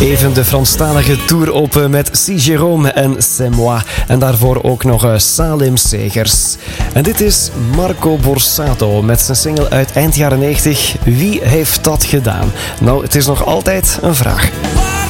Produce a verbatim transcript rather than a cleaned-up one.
Even de Franstalige tour open met Si Jérôme en C'est Moi. En daarvoor ook nog uh, Salim Segers. En dit is Marco Borsato met zijn single uit eind jaren negentig. Wie heeft dat gedaan? Nou, het is nog altijd een vraag.